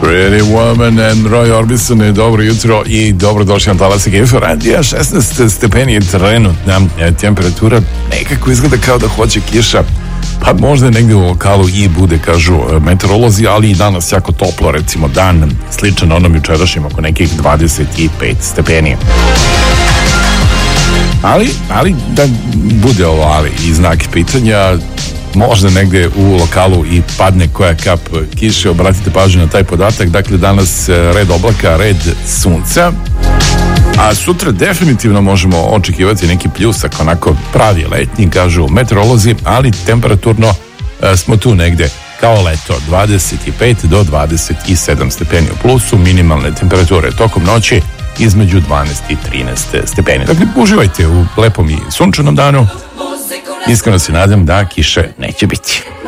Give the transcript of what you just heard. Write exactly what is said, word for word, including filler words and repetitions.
Pretty Woman and Roy Orbison, dobro jutro i dobrodošli na Talase G F radija. šesnaest stepeni je trenutna temperatura, nekako izgleda kao da hoće kiša, pa možda negdje u lokalu i bude, kažu meteorolozi, ali i danas jako toplo, recimo dan sličan onom jučerašnjem, oko nekih dvadeset pet stepeni. Ali, ali da bude ovo ali i znak pitanja, možda negdje u lokalu i padne koja kap kiše, obratite pažnju na taj podatak. Dakle, danas red oblaka, red sunca, a sutra definitivno možemo očekivati neki pljusak, onako pravi letnji, kažu meteorolozi, ali temperaturno smo tu negdje kao leto, dvadeset pet do dvadeset sedam stepeni u plusu, minimalne temperature tokom noći između dvanaest i trinaest stepeni. Dakle, uživajte u lepom i sunčanom danu. Iskreno se nadam da kiše neće biti.